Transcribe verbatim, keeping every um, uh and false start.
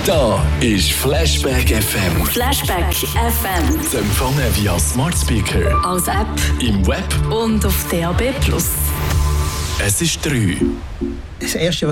Da ist Flashback F M. Flashback F M. Zu empfangen via Smart Speaker, Als App im Web und auf D A B plus. Es ist drei. Das Erste,